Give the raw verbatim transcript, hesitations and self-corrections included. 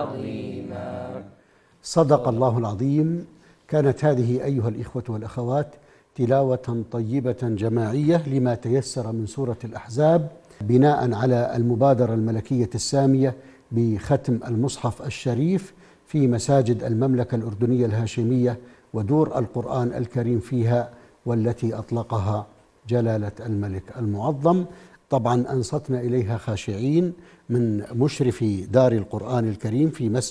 عظيما. صدق الله العظيم. كانت هذه أيها الإخوة والأخوات تلاوة طيبة جماعية لما تيسر من سورة الأحزاب، بناء على المبادرة الملكية السامية بختم المصحف الشريف في مساجد المملكة الأردنية الهاشمية ودور القرآن الكريم فيها، والتي أطلقها جلالة الملك المعظم. طبعا أنصتنا إليها خاشعين من مشرف دار القرآن الكريم في مسجد